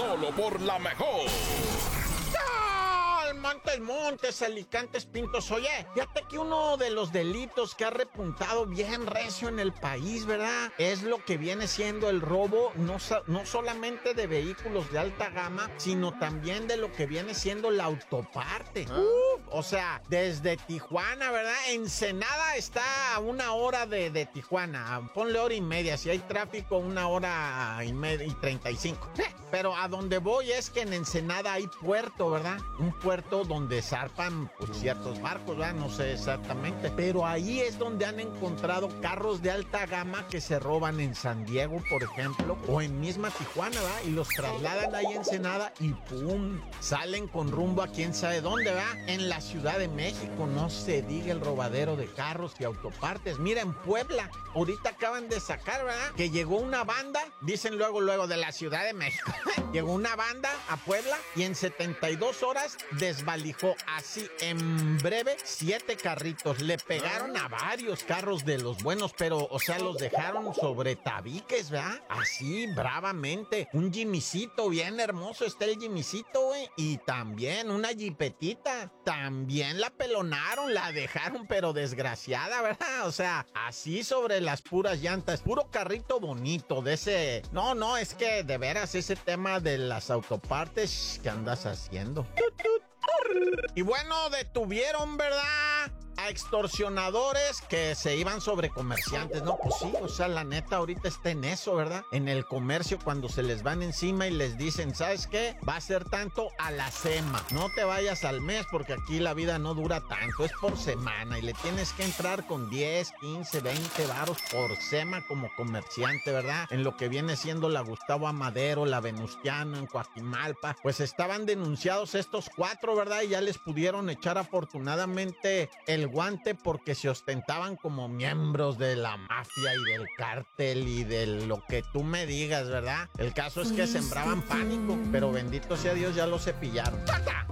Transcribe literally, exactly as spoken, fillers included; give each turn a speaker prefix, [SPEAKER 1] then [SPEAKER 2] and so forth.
[SPEAKER 1] solo por la mejor.
[SPEAKER 2] Montes, Montes, Alicantes, Pintos. Oye, fíjate que uno de los delitos que ha repuntado bien recio en el país, ¿verdad? Es lo que viene siendo el robo, no, no solamente de vehículos de alta gama, sino también de lo que viene siendo la autoparte. ¿Ah? Uh, o sea, desde Tijuana, ¿verdad? Ensenada está a una hora de, de Tijuana. Ponle hora y media. Si hay tráfico, una hora y media y treinta y cinco. Pero a donde voy es que en Ensenada hay puerto, ¿verdad? Un puerto donde zarpan pues, ciertos barcos, ¿verdad? No sé exactamente. Pero ahí es donde han encontrado carros de alta gama que se roban en San Diego, por ejemplo, o en misma Tijuana, ¿verdad? Y los trasladan ahí a Ensenada y ¡pum! Salen con rumbo a quién sabe dónde, ¿verdad? En la Ciudad de México, no se diga el robadero de carros y autopartes. Mira, en Puebla, ahorita acaban de sacar, ¿verdad? Que llegó una banda, dicen luego, luego, de la Ciudad de México. Llegó una banda a Puebla y en setenta y dos horas desvalijó así en breve siete carritos. Le pegaron a varios carros de los buenos, pero, o sea, los dejaron sobre tabiques, ¿verdad? Así, bravamente. Un jimicito, bien hermoso está el jimicito, güey. Y también una jipetita. También la pelonaron, la dejaron, pero desgraciada, ¿verdad? O sea, así sobre las puras llantas. Puro carrito bonito de ese... No, no, es que de veras ese tema de las autopartes, ¿qué andas haciendo? ¡Tut, tut! Y bueno, detuvieron, ¿verdad?, a extorsionadores que se iban sobre comerciantes, ¿no? Pues sí, o sea, la neta ahorita está en eso, ¿verdad? En el comercio cuando se les van encima y les dicen, ¿sabes qué? Va a ser tanto a la sema, no te vayas al mes porque aquí la vida no dura tanto, es por semana y le tienes que entrar con diez, quince, veinte varos por sema como comerciante, ¿verdad? En lo que viene siendo la Gustavo Amadero, la Venustiano, en Coajimalpa, pues estaban denunciados estos cuatro, ¿verdad? Y ya les pudieron echar afortunadamente el guante porque se ostentaban como miembros de la mafia y del cártel y de lo que tú me digas, ¿verdad? El caso es que sembraban pánico, pero bendito sea Dios, ya lo cepillaron. ¡Tata!